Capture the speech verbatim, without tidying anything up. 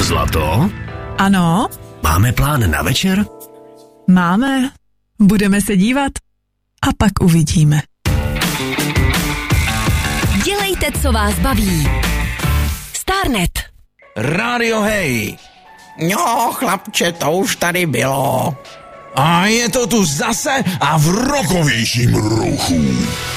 Zlato? Ano? Máme plán na večer? Máme. Budeme se dívat a pak uvidíme. Dělejte, co vás baví. Starnet. Radio Hej. Jo, chlapče, to už tady bylo. A je to tu zase a v rokovějším ruchu.